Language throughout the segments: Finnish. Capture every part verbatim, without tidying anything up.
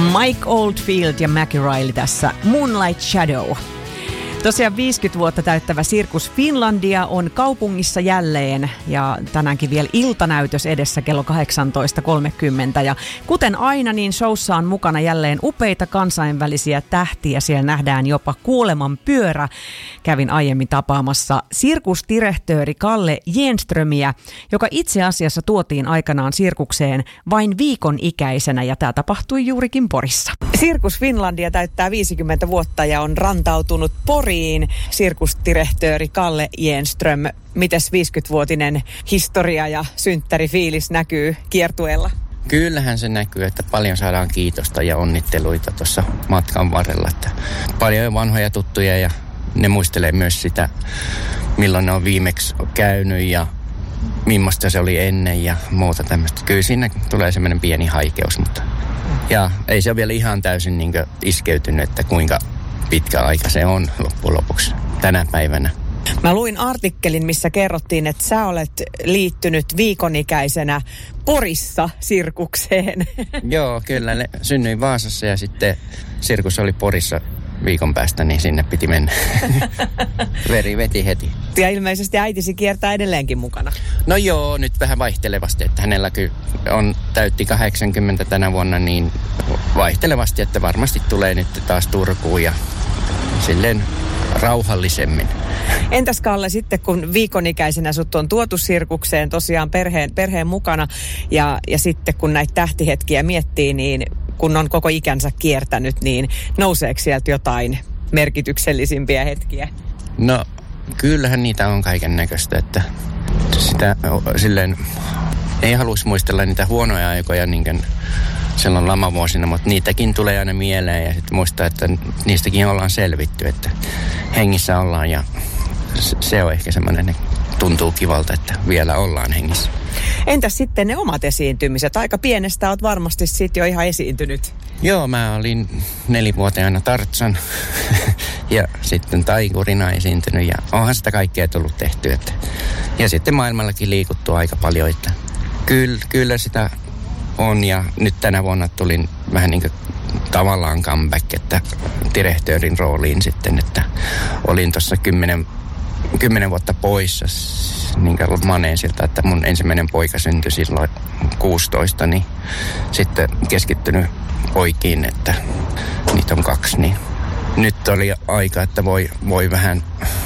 Mike Oldfield ja Mackie Riley tässä Moonlight Shadow. Tosiaan viisikymmentä vuotta täyttävä Sirkus Finlandia on kaupungissa jälleen ja tänäänkin vielä iltanäytös edessä kello kahdeksantoista kolmekymmentä. Ja kuten aina, niin showssa on mukana jälleen upeita kansainvälisiä tähtiä. Siellä nähdään jopa kuoleman pyörä. Kävin aiemmin tapaamassa sirkusdirektööri Kalle Jenströmiä, joka itse asiassa tuotiin aikanaan sirkukseen vain viikon ikäisenä ja tämä tapahtui juurikin Porissa. Sirkus Finlandia täyttää viisikymmentä vuotta ja on rantautunut Poriin. Sirkusdirektööri Kalle Jenström, mites viisikymmenvuotinen historia ja synttärifiilis näkyy kiertueella? Kyllähän se näkyy, että paljon saadaan kiitosta ja onnitteluita tuossa matkan varrella. Että paljon vanhoja tuttuja ja ne muistelee myös sitä, milloin ne on viimeksi käynyt ja millaista se oli ennen ja muuta tämmöistä. Kyllä siinä tulee semmoinen pieni haikeus, mutta ja ei se ole vielä ihan täysin niin kuin iskeytynyt, että kuinka pitkä aika se on loppujen lopuksi tänä päivänä. Mä luin artikkelin, missä kerrottiin, että sä olet liittynyt viikonikäisenä Porissa sirkukseen. Joo, kyllä. Synnyin Vaasassa ja sitten sirkus oli Porissa viikon päästä, niin sinne piti mennä. Veri veti heti. Ja ilmeisesti äitisi kiertää edelleenkin mukana. No joo, nyt vähän vaihtelevasti, että hänellä on täytti kahdeksankymmentä tänä vuonna, niin vaihtelevasti, että varmasti tulee nyt taas Turkuun ja silleen rauhallisemmin. Entäs Kalle sitten, kun viikonikäisenä sut on tuotu sirkukseen tosiaan perheen, perheen mukana ja, ja sitten kun näitä tähtihetkiä miettii, niin kun on koko ikänsä kiertänyt, niin nouseeko sieltä jotain merkityksellisimpiä hetkiä? No kyllähän niitä on kaiken näköistä, että sitä silleen ei haluaisi muistella niitä huonoja aikoja niin kuin silloin lamavuosina, mutta niitäkin tulee aina mieleen ja sitten muistaa, että niistäkin ollaan selvitty, että hengissä ollaan ja se on ehkä semmoinen, tuntuu kivalta, että vielä ollaan hengissä. Entäs sitten ne omat esiintymiset? Aika pienestä oot varmasti sit jo ihan esiintynyt. Joo, mä olin nelivuotiaana Tarzan ja sitten Taikurina esiintynyt ja onhan sitä kaikkea tullut tehty. Että. Ja sitten maailmallakin liikuttu aika paljon, että kyllä, kyllä sitä on ja nyt tänä vuonna tulin vähän niin kuin tavallaan comeback, että direktöörin rooliin sitten, että olin tuossa kymmenen, kymmenen vuotta poissa niin kuin Manensilta, että mun ensimmäinen poika syntyi silloin kuusitoista, niin sitten keskittynyt poikiin, että niitä on kaksi, niin nyt oli aika, että voi, voi vähän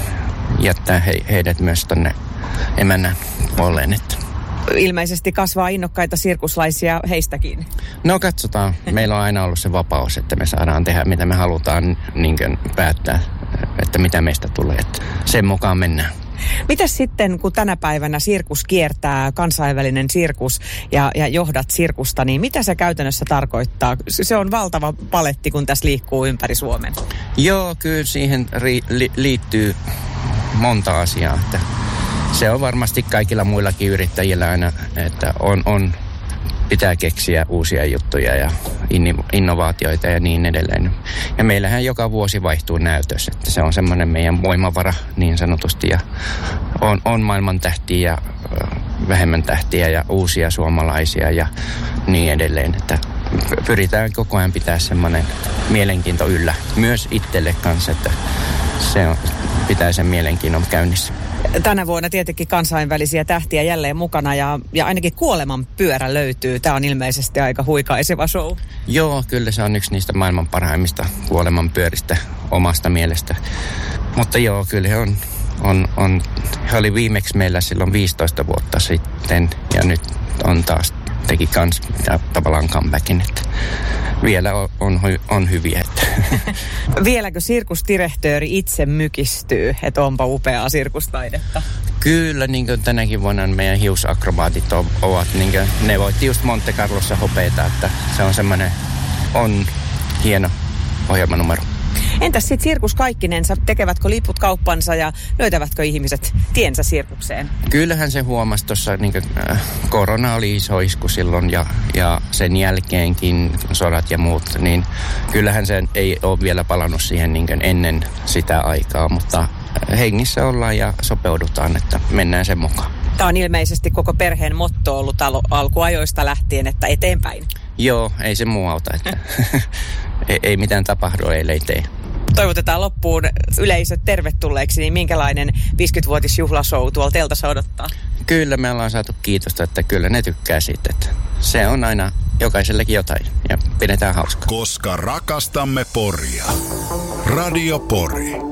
jättää he, heidät myös tonne emännän puoleen, että ilmeisesti kasvaa innokkaita sirkuslaisia heistäkin. No katsotaan. Meillä on aina ollut se vapaus, että me saadaan tehdä mitä me halutaan niin kuin päättää, että mitä meistä tulee. Että sen mukaan mennään. Mitäs sitten, kun tänä päivänä sirkus kiertää, kansainvälinen sirkus ja, ja johdat sirkusta, niin mitä se käytännössä tarkoittaa? Se on valtava paletti, kun tässä liikkuu ympäri Suomen. Joo, kyllä siihen ri, li, liittyy monta asiaa, että se on varmasti kaikilla muillakin yrittäjillä aina, että on, on, pitää keksiä uusia juttuja ja innovaatioita ja niin edelleen. Ja meillähän joka vuosi vaihtuu näytös, että se on semmoinen meidän voimavara niin sanotusti. Ja on, on maailman tähtiä ja vähemmän tähtiä ja uusia suomalaisia ja niin edelleen. Että pyritään koko ajan pitää semmoinen mielenkiinto yllä myös itselle kanssa, että se on, pitää sen mielenkiinnon käynnissä. Tänä vuonna tietenkin kansainvälisiä tähtiä jälleen mukana ja, ja ainakin kuoleman pyörä löytyy. Tämä on ilmeisesti aika huikaiseva show. Joo, kyllä se on yksi niistä maailman parhaimmista kuoleman pyöristä omasta mielestä. Mutta joo, kyllä he on, on, on, he oli viimeksi meillä silloin viisitoista vuotta sitten ja nyt on taas teki kans tavallaan comebackin, että vielä on, on, on hyviä. Että. Vieläkö sirkusdirektööri itse mykistyy, että onpa upeaa sirkustaidetta? Kyllä, niin kuin tänäkin vuonna meidän hiusakrobaatit ovat, niin kuin, ne voitti just Monte Carlossa hopeita, että se on semmoinen, on hieno ohjelmanumero. Entäs sitten sirkus kaikkinensa, tekevätkö liput kauppansa ja löytävätkö ihmiset tiensä sirkukseen? Kyllähän se huomasi tuossa, niin kuin, äh, korona oli iso isku silloin ja, ja sen jälkeenkin sodat ja muut, niin kyllähän se ei ole vielä palannut siihen niin kuin ennen sitä aikaa, mutta hengissä ollaan ja sopeudutaan, että mennään sen mukaan. Tämä on ilmeisesti koko perheen motto ollut al- alkuajoista lähtien, että eteenpäin. Joo, ei se muu auta, että ei, ei mitään tapahdu, ellei tee. Toivotetaan loppuun yleisöt tervetulleeksi, niin minkälainen viisikymmenvuotisjuhlashow tuolla teltassa odottaa? Kyllä me ollaan saatu kiitosta, että kyllä ne tykkää siitä, että se on aina jokaisellekin jotain ja pidetään hauskaa. Koska rakastamme Poria. Radio Pori.